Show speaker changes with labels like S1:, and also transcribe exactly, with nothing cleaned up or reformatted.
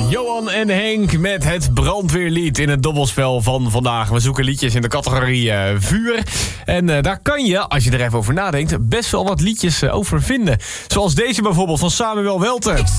S1: Johan en Henk met het brandweerlied in het dobbelspel van vandaag. We zoeken liedjes in de categorie uh, vuur. En uh, daar kan je, als je er even over nadenkt, best wel wat liedjes uh, over vinden. Zoals deze bijvoorbeeld van Samuel Welten.